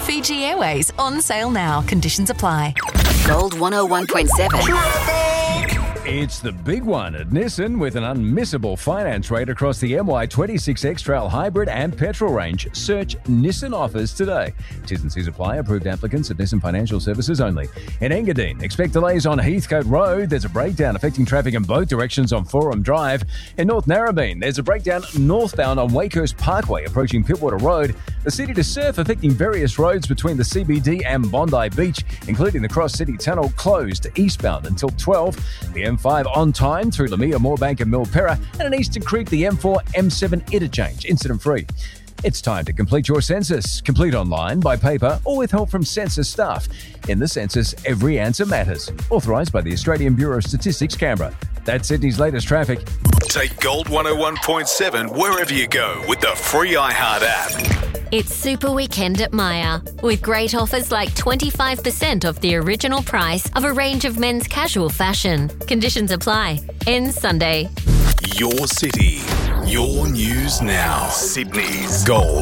Fiji Airways on sale now. Conditions apply. Gold 101.7. It's the big one at Nissan with an unmissable finance rate across the MY26 X-Trail Hybrid and Petrol range. Search Nissan offers today. T's and C's apply. Approved applicants at Nissan Financial Services only. In Engadine, expect delays on Heathcote Road. There's a breakdown affecting traffic in both directions on Forum Drive. In North Narrabeen, there's a breakdown northbound on Wakehurst Parkway approaching Pittwater Road. The city to surf affecting various roads between the CBD and Bondi Beach, including the Cross City Tunnel, closed eastbound until 12. The M5 on time through Lamia, Moorebank and Milperra, and in Eastern Creek, the M4, M7 interchange, incident-free. It's time to complete your census. Complete online, by paper, or with help from census staff. In the census, every answer matters. Authorised by the Australian Bureau of Statistics, Canberra. That's Sydney's latest traffic. Take Gold 101.7 wherever you go with the free iHeart app. It's Super Weekend at Myer, with great offers like 25% off the original price of a range of men's casual fashion. Conditions apply. Ends Sunday. Your city, your news now. Sydney's Gold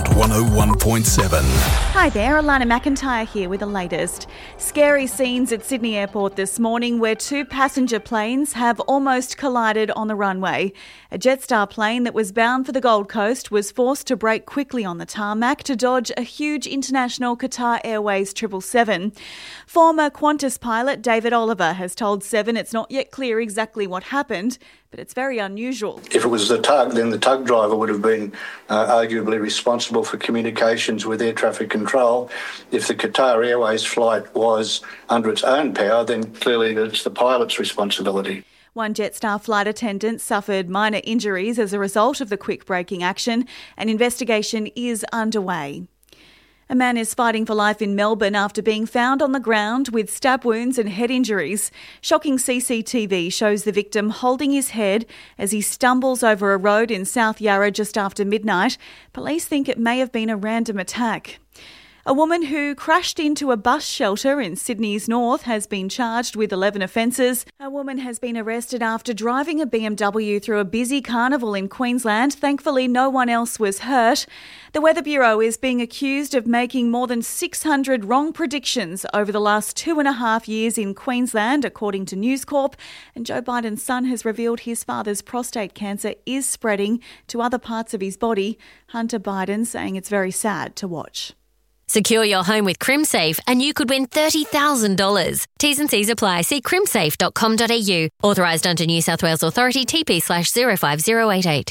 101.7. Hi there, Alana McIntyre here with the latest. Scary scenes at Sydney Airport this morning where two passenger planes have almost collided on the runway. A Jetstar plane that was bound for the Gold Coast was forced to brake quickly on the tarmac to dodge a huge international Qatar Airways 777. Former Qantas pilot David Oliver has told Seven it's not yet clear exactly what happened, but it's very unusual. If it was the tug, then the tug driver would have been arguably responsible for communications with air traffic control. If the Qatar Airways flight was under its own power, then clearly it's the pilot's responsibility. One Jetstar flight attendant suffered minor injuries as a result of the quick braking action. An investigation is underway. A man is fighting for life in Melbourne after being found on the ground with stab wounds and head injuries. Shocking CCTV shows the victim holding his head as he stumbles over a road in South Yarra just after midnight. Police think it may have been a random attack. A woman who crashed into a bus shelter in Sydney's north has been charged with 11 offences. A woman has been arrested after driving a BMW through a busy carnival in Queensland. Thankfully, no one else was hurt. The Weather Bureau is being accused of making more than 600 wrong predictions over the last 2.5 years in Queensland, according to News Corp. And Joe Biden's son has revealed his father's prostate cancer is spreading to other parts of his body. Hunter Biden saying it's very sad to watch. Secure your home with CrimSafe and you could win $30,000. T's and C's apply. See crimsafe.com.au. Authorised under New South Wales Authority TP/05088.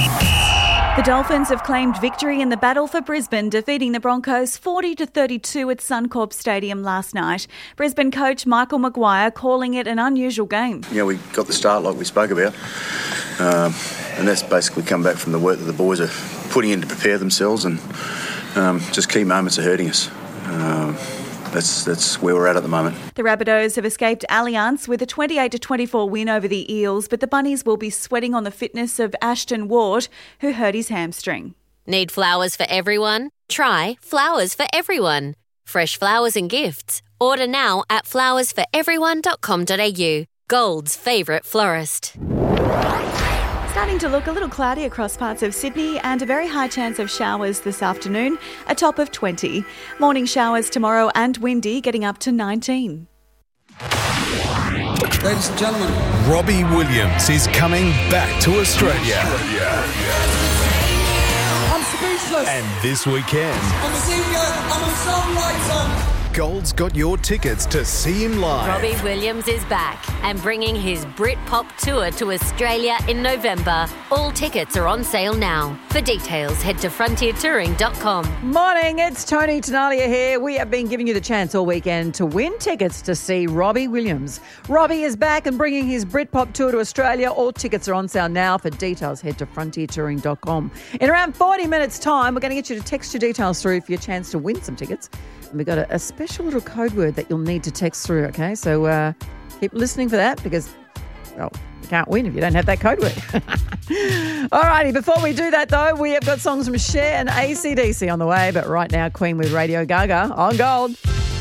The Dolphins have claimed victory in the battle for Brisbane, defeating the Broncos 40-32 at Suncorp Stadium last night. Brisbane coach Michael Maguire calling it an unusual game. Yeah, we got the start like we spoke about, and that's basically come back from the work that the boys are putting in to prepare themselves, and just key moments are hurting us. That's where we're at the moment. The Rabbitohs have escaped Allianz with a 28-24 win over the Eels, but the Bunnies will be sweating on the fitness of Ashton Ward, who hurt his hamstring. Need flowers for everyone? Try Flowers for Everyone. Fresh flowers and gifts. Order now at flowersforeveryone.com.au. Gold's favourite florist. Starting to look a little cloudy across parts of Sydney and a very high chance of showers this afternoon, a top of 20. Morning showers tomorrow and windy, getting up to 19. Ladies and gentlemen, Robbie Williams is coming back to Australia. I'm speechless. And this weekend, I'm a singer, I'm a songwriter. Gold's got your tickets to see him live. Robbie Williams is back and bringing his Britpop tour to Australia in November. All tickets are on sale now. For details, head to frontiertouring.com. Morning, it's Tony Tenalia here. We have been giving you the chance all weekend to win tickets to see Robbie Williams. Robbie is back and bringing his Britpop tour to Australia. All tickets are on sale now. For details, head to frontiertouring.com. In around 40 minutes' time, we're going to get you to text your details through for your chance to win some tickets. And we've got a special little code word that you'll need to text through, okay? So keep listening for that because, well, you can't win if you don't have that code word. All righty, before we do that, though, we have got songs from Cher and AC/DC on the way. But right now, Queen with Radio Gaga on Gold.